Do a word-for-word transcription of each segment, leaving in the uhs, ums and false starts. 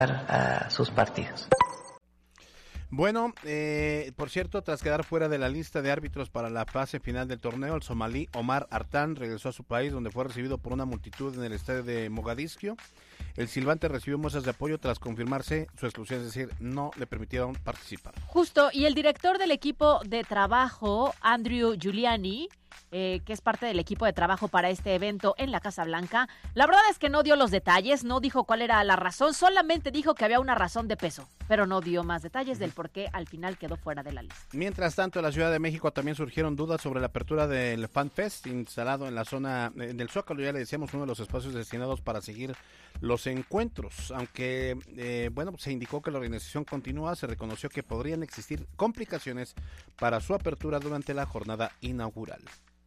a sus partidos. Bueno, eh, por cierto, tras quedar fuera de la lista de árbitros para la fase final del torneo, el somalí Omar Artan regresó a su país, donde fue recibido por una multitud en el estadio de Mogadiscio. El silbante recibió muestras de apoyo tras confirmarse su exclusión, es decir, no le permitieron participar. Justo, y el director del equipo de trabajo, Andrew Giuliani, eh, que es parte del equipo de trabajo para este evento en la Casa Blanca, la verdad es que no dio los detalles, no dijo cuál era la razón, solamente dijo que había una razón de peso, pero no dio más detalles del por qué al final quedó fuera de la lista. Mientras tanto, en la Ciudad de México también surgieron dudas sobre la apertura del Fan Fest, instalado en la zona del Zócalo, ya le decíamos, uno de los espacios destinados para seguir los encuentros, aunque eh, bueno, se indicó que la organización continúa, se reconoció que podrían existir complicaciones para su apertura durante la jornada inaugural.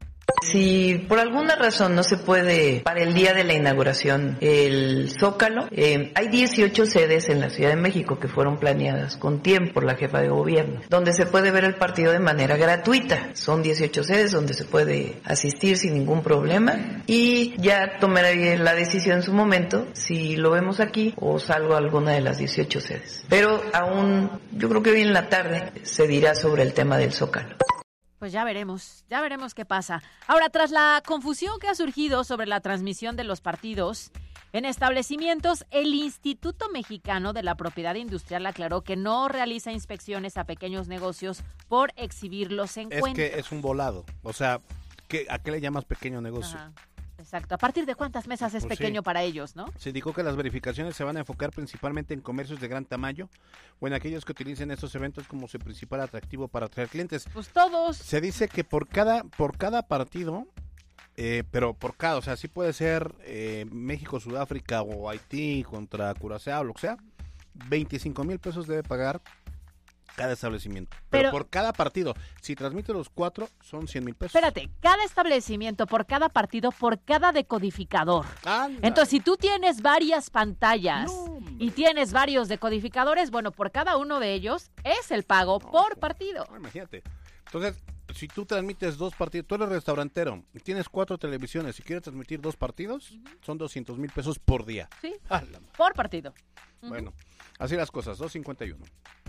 Si por alguna razón no se puede para el día de la inauguración el Zócalo, eh, hay dieciocho sedes en la Ciudad de México que fueron planeadas con tiempo por la jefa de gobierno, donde se puede ver el partido de manera gratuita. Son dieciocho sedes donde se puede asistir sin ningún problema y ya tomaré la decisión en su momento si lo vemos aquí o salgo a alguna de las dieciocho sedes. Pero aún, yo creo que hoy en la tarde se dirá sobre el tema del Zócalo. Pues ya veremos, ya veremos qué pasa. Ahora, tras la confusión que ha surgido sobre la transmisión de los partidos en establecimientos, el Instituto Mexicano de la Propiedad Industrial aclaró que no realiza inspecciones a pequeños negocios por exhibir los encuentros. Es que es un volado, o sea, ¿qué, ¿a qué le llamas pequeño negocio? Ajá. Exacto. ¿A partir de cuántas mesas es pues pequeño sí. para ellos, no? Se indicó que las verificaciones se van a enfocar principalmente en comercios de gran tamaño o en aquellos que utilicen estos eventos como su principal atractivo para atraer clientes. Pues todos. Se dice que por cada por cada partido, eh, pero por cada, o sea, sí puede ser eh, México, Sudáfrica o Haití contra Curazao o lo que sea, veinticinco mil pesos debe pagar cada establecimiento, pero, pero por cada partido, si transmite los cuatro, son cien mil pesos. Espérate, cada establecimiento, por cada partido, por cada decodificador. Anda. Entonces, si tú tienes varias pantallas no, y tienes varios decodificadores, bueno, por cada uno de ellos es el pago no, por partido. No, imagínate. Entonces, si tú transmites dos partidos, tú eres restaurantero y tienes cuatro televisiones y quieres transmitir dos partidos, uh-huh. son doscientos mil pesos por día. Sí, por partido. Uh-huh. Bueno, así las cosas, dos cincuenta y uno.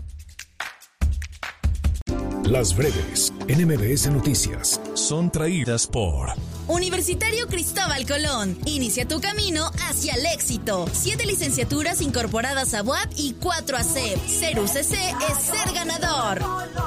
Las breves en M B S Noticias son traídas por Universitario Cristóbal Colón. Inicia tu camino hacia el éxito. Siete licenciaturas incorporadas a U A P y cuatro a C E P. Ser U C C es ser ganador.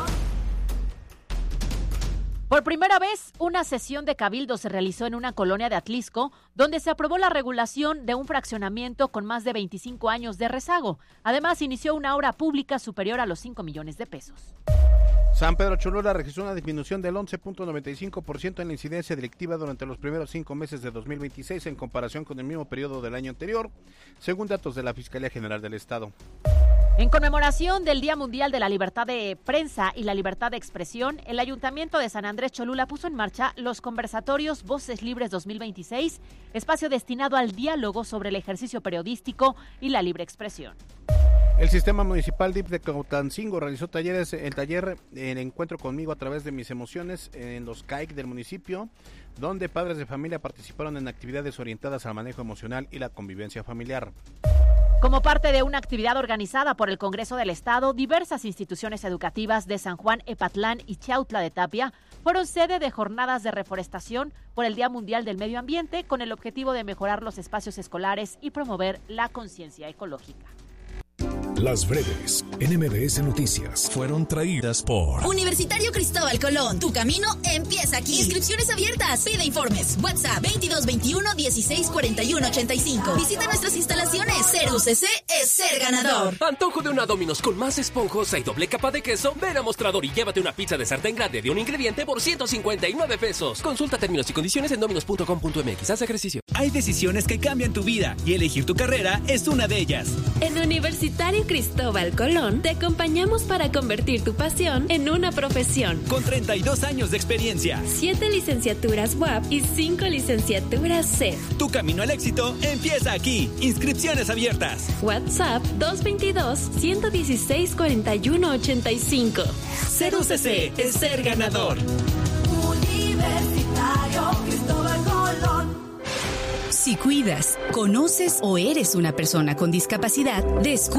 Por primera vez, una sesión de cabildo se realizó en una colonia de Atlisco, donde se aprobó la regulación de un fraccionamiento con más de veinticinco años de rezago. Además, inició una obra pública superior a los cinco millones de pesos. San Pedro Cholula registró una disminución del once punto noventa y cinco por ciento en la incidencia delictiva durante los primeros cinco meses de dos mil veintiséis en comparación con el mismo periodo del año anterior, según datos de la Fiscalía General del Estado. En conmemoración del Día Mundial de la Libertad de Prensa y la Libertad de Expresión, el Ayuntamiento de San Andrés Cholula puso en marcha los conversatorios Voces Libres dos mil veintiséis, espacio destinado al diálogo sobre el ejercicio periodístico y la libre expresión. El Sistema Municipal D I F de Cautancingo realizó talleres, el taller El Encuentro Conmigo a través de mis emociones en los C A I C del municipio, donde padres de familia participaron en actividades orientadas al manejo emocional y la convivencia familiar. Como parte de una actividad organizada por el Congreso del Estado, diversas instituciones educativas de San Juan, Epatlán y Chautla de Tapia fueron sede de jornadas de reforestación por el Día Mundial del Medio Ambiente con el objetivo de mejorar los espacios escolares y promover la conciencia ecológica. Las breves en M B S Noticias fueron traídas por Universitario Cristóbal Colón. Tu camino empieza aquí. Inscripciones abiertas. Pide informes. WhatsApp veintidós veintiuno dieciséis cuarenta y uno ochenta y cinco. Visita nuestras instalaciones. Ser U C C es ser ganador. Antojo de una Domino's con más esponjosa y doble capa de queso. Ven a Mostrador y llévate una pizza de sartén grande de un ingrediente por ciento cincuenta y nueve pesos. Consulta términos y condiciones en dominos punto com punto m x. Haz ejercicio. Hay decisiones que cambian tu vida y elegir tu carrera es una de ellas. En Universitario Cristóbal Colón te acompañamos para convertir tu pasión en una profesión. Con treinta y dos años de experiencia, siete licenciaturas U A P y cinco licenciaturas C E P. Tu camino al éxito empieza aquí. Inscripciones abiertas. WhatsApp dos veintidós, ciento dieciséis, cuarenta y uno ochenta y cinco. Ser U C C es ser ganador. Universitario Cristóbal Colón. Si cuidas, conoces o eres una persona con discapacidad, descubre